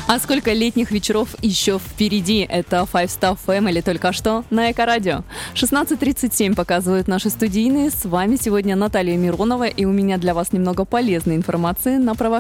А сколько летних вечеров еще впереди? Это Five Star Family только что на Эко-радио. 16:37 показывают наши студийные. С вами сегодня Наталья Миронова, и у меня для вас немного полезной информации на правах